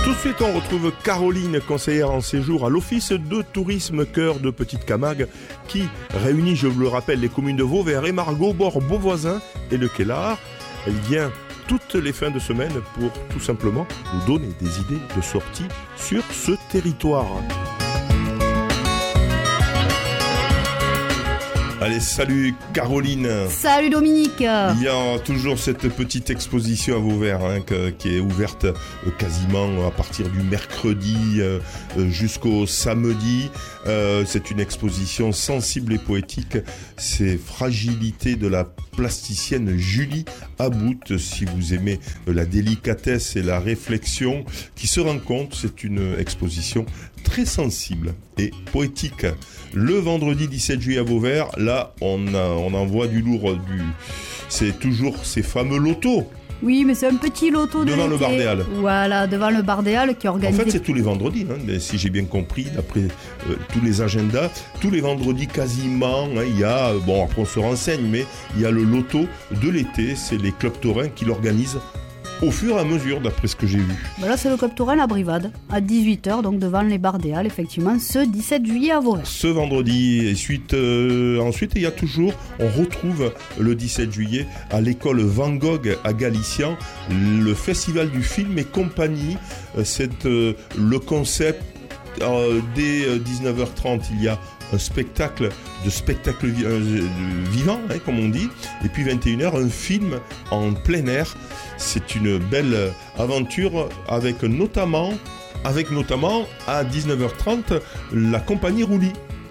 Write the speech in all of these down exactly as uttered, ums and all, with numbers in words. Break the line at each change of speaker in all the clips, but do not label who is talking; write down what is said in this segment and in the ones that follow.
Tout de suite, on retrouve Caroline, conseillère en séjour à l'Office de tourisme Cœur de Petite Camargue, qui réunit, je vous le rappelle, les communes de Vauvert et Margaux, Bord, Beauvoisin et Le Queslart. Elle vient toutes les fins de semaine pour tout simplement nous donner des idées de sortie sur ce territoire. Allez, salut Caroline.
Salut Dominique.
Il y a toujours cette petite exposition à Vauvert hein, que, qui est ouverte euh, quasiment à partir du mercredi euh, jusqu'au samedi. Euh, c'est une exposition sensible et poétique. C'est Fragilité de la plasticienne Julie About. Si vous aimez la délicatesse et la réflexion qui se rencontrent, c'est une exposition très sensible et poétique. Le vendredi dix-sept juillet à Vauvert, là, on, a, on envoie du lourd. Du... C'est toujours ces fameux lotos.
Oui, mais c'est un petit loto de
devant
l'été.
le Bar des Halles.
Voilà, devant le Bar des Halles qui est organisé.
En fait, c'est tous les vendredis, hein, mais si j'ai bien compris, d'après euh, tous les agendas, tous les vendredis quasiment, hein, il y a, bon, après on se renseigne, mais il y a le loto de l'été. C'est les clubs taurins qui l'organisent au fur et à mesure, d'après ce que j'ai vu.
Ben là, c'est le club taurin La Brivade, à dix-huit heures, donc devant les Bars des Halles, effectivement, ce dix-sept juillet à Vauvert.
Ce vendredi, et suite, euh, ensuite, il y a toujours, on retrouve le dix-sept juillet à l'école Van Gogh à Galician, le festival du film et compagnie. C'est euh, le concept, euh, dès euh, dix-neuf heures trente, il y a un spectacle de spectacle vi- euh, vivant, hein, comme on dit, et puis vingt et une heures, un film en plein air. C'est une belle aventure avec notamment, avec notamment à dix-neuf heures trente la compagnie Roulis.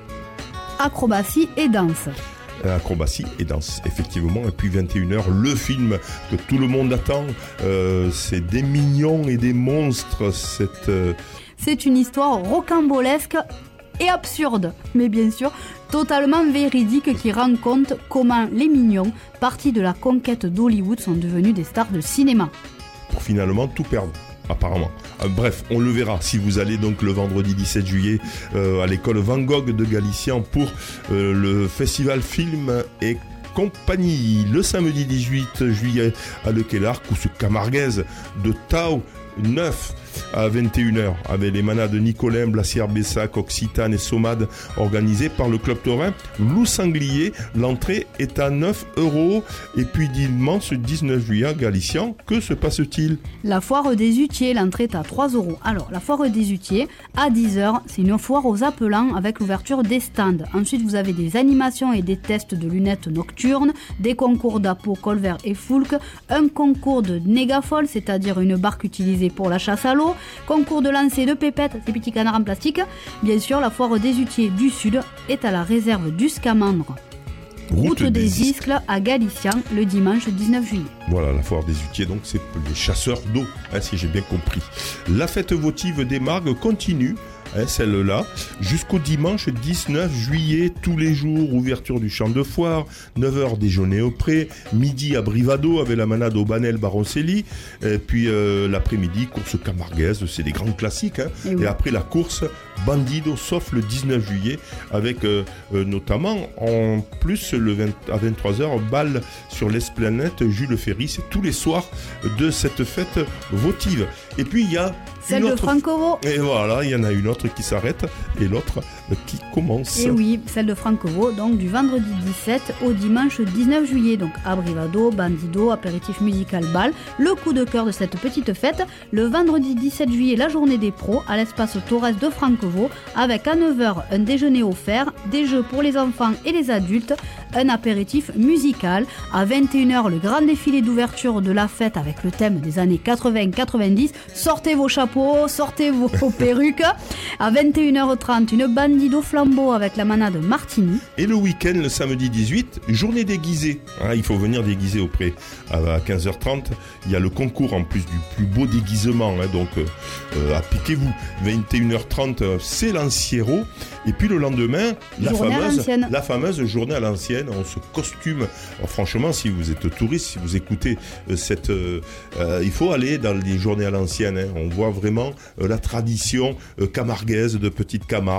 Acrobatie et danse.
Acrobatie et danse, effectivement. Et puis vingt et une heures, le film que tout le monde attend. Euh, c'est des mignons et des monstres. Cette, euh...
C'est une histoire rocambolesque et absurde, mais bien sûr totalement véridique, qui rend compte comment les mignons, partis de la conquête d'Hollywood, sont devenus des stars de cinéma.
Pour finalement tout perdre, apparemment. Euh, bref, on le verra si vous allez donc le vendredi dix-sept juillet euh, à l'école Van Gogh de Galician pour euh, le festival film et compagnie. Le samedi dix-huit juillet à Le Queslart, course camarguaise de Tau neuf à vingt et une heures avec les manas de Nicolin, Blassière-Bessac, Occitane et Sommade, organisées par le club taurin Loup Sanglier. L'entrée est à neuf euros. Et puis dimanche dix-neuf juillet à Galician, que se passe-t-il?
La foire des Hutiers, l'entrée est à trois euros. Alors, la foire des Hutiers, à dix heures, c'est une foire aux appelants avec l'ouverture des stands. Ensuite, vous avez des animations et des tests de lunettes nocturnes, des concours d'appos Colvert et Foulque, un concours de négafol, c'est-à-dire une barque utilisée pour la chasse à l'eau, concours de lancer de pépettes, ces petits canards en plastique. Bien sûr, la foire des Hutiers du Sud est à la réserve du Scamandre. Route, Route des, des Iscles à Galician, le dimanche dix-neuf juillet.
Voilà, la foire des Hutiers, donc c'est les chasseurs d'eau, hein, si j'ai bien compris. La fête votive des Margues continue, hein, celle-là, jusqu'au dimanche dix-neuf juillet, tous les jours, ouverture du champ de foire, neuf heures déjeuner au pré, midi à Brivado avec la manade au Banel Baroncelli, et puis euh, l'après-midi, course camarguaise, c'est des grands classiques, hein, et, oui. Et après la course Bandido, sauf le dix-neuf juillet, avec euh, euh, notamment en plus le vingt, à vingt-trois heures, bal sur l'Esplanade Jules Ferry, c'est tous les soirs de cette fête votive. Et puis il y a
celle de Francovo.
Et voilà, il y en a une autre qui s'arrête et l'autre qui commence.
Et oui, celle de Francovo, donc du vendredi dix-sept au dimanche dix-neuf juillet, donc à Brivado, Bandido, apéritif musical bal. Le coup de cœur de cette petite fête, le vendredi dix-sept juillet, la journée des pros à l'espace Torres de Francovo, avec à neuf heures un déjeuner offert, des jeux pour les enfants et les adultes, un apéritif musical. À vingt et une heures, le grand défilé d'ouverture de la fête avec le thème des années quatre-vingts quatre-vingt-dix. Sortez vos chapeaux, sortez vos perruques. À vingt et une heures trente, une Bandido flambeau avec la manade Martini.
Et le week-end, le samedi dix-huit, journée déguisée. Hein, il faut venir déguiser auprès. À quinze heures trente, il y a le concours en plus du plus beau déguisement. Hein, donc, euh, appliquez-vous. vingt et une heures trente, c'est l'Anciero. Et puis le lendemain, la fameuse, la fameuse journée à l'ancienne. On se costume. Alors, franchement, si vous êtes touriste, si vous écoutez euh, cette... Euh, euh, il faut aller dans les journées à l'ancienne. Hein. On voit vraiment euh, la tradition euh, camarguaise de Petite Camargue avec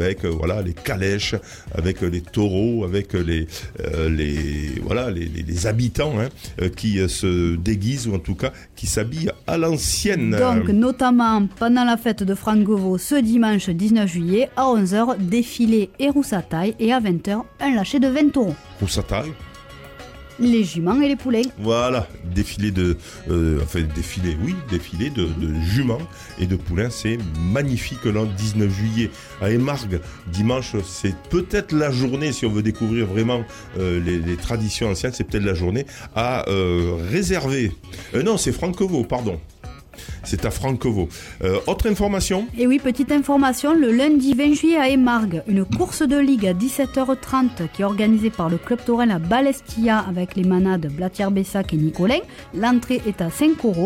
avec euh, voilà les calèches, avec euh, les taureaux, avec euh, les euh, les voilà les, les, les habitants hein, euh, qui euh, se déguisent ou en tout cas qui s'habillent à l'ancienne.
Donc notamment pendant la fête de Franquevaux ce dimanche dix-neuf juillet à onze heures, défilé et roussataille et à vingt heures, un lâcher de vingt taureaux.
Roussataille.
Les juments et les poulains.
Voilà, défilé de, euh, enfin défilé, oui, défilé de, de juments et de poulains, c'est magnifique le dix-neuf juillet à Émargues. Dimanche, c'est peut-être la journée, si on veut découvrir vraiment euh, les, les traditions anciennes, c'est peut-être la journée à euh, réserver. Euh, non, c'est Franquevaux, pardon. C'est à Franquevaux. Euh, autre information ?
Et oui, petite information, le lundi vingt juillet à Émargues, une course de ligue à dix-sept heures trente qui est organisée par le club taurin La Balestilla avec les manades Blatière-Bessac et Nicolin. L'entrée est à cinq euros.